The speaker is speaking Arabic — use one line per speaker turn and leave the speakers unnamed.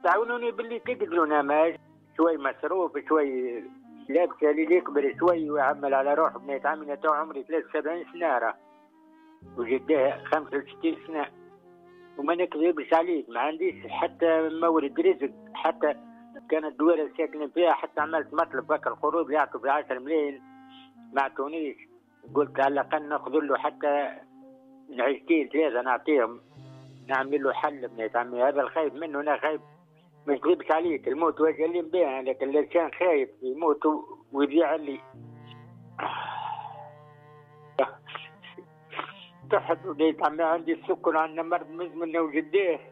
تعاونوني باللي تقدروا، انا شوي مصروف شوي لابس اللي يكبر شوي ويعمل على روحه. بنيت عمي تو عمري 73 سنه راه، وجديه 65 سنه، وما نكذبش عليك ما عنديش حتى مورد رزق. حتى كانت الدويره اللي ساكنين فيها حتى عملت مطلب بك القروض اللي يعطوا ب 10 ملايين ما عطونيش. قلت على الاقل ناخذ له حتى عيشتين ثلاثه نعطيهم، نعمل له حل. بنيت عمي هذا الخايف منه، انا خايف ما نكذبش عليك، الموت وجه اللي بها، لكن الانسان خايف يموت ويضيع اللي تحت. بنيت عمي عندي السكر، عندنا مرض مزمن وجديه